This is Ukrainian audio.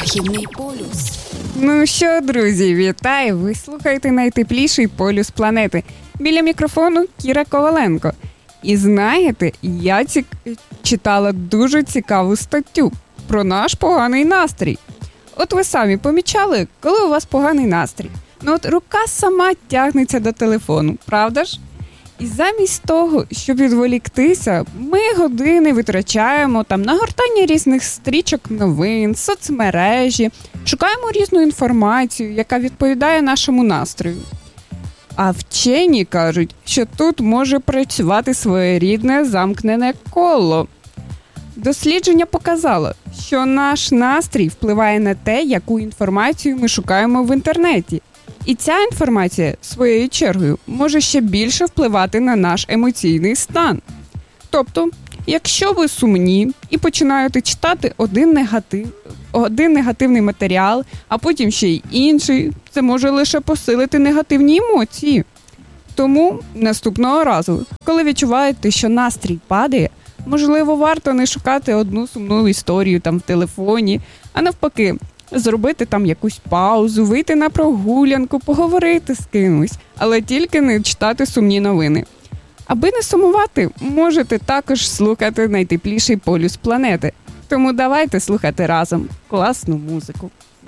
Східний полюс. Ну що, друзі, вітаю! Ви слухаєте найтепліший полюс планети. Біля мікрофону Кіра Коваленко. І знаєте, я читала дуже цікаву статтю про наш поганий настрій. От ви самі помічали, коли у вас поганий настрій? Ну от рука сама тягнеться до телефону, правда ж? І замість того, щоб відволіктися, ми години витрачаємо на гортання різних стрічок новин, соцмережі, шукаємо різну інформацію, яка відповідає нашому настрою. А вчені кажуть, що тут може працювати своєрідне замкнене коло. Дослідження показало, що наш настрій впливає на те, яку інформацію ми шукаємо в інтернеті. І ця інформація, своєю чергою, може ще більше впливати на наш емоційний стан. Тобто, якщо ви сумні і починаєте читати один негативний матеріал, а потім ще й інший, це може лише посилити негативні емоції. Тому наступного разу, коли відчуваєте, що настрій падає, можливо, варто не шукати одну сумну історію в телефоні, а навпаки, зробити якусь паузу, вийти на прогулянку, поговорити з кимось, але тільки не читати сумні новини. Аби не сумувати, можете також слухати найтепліший полюс планети. Тому давайте слухати разом класну музику.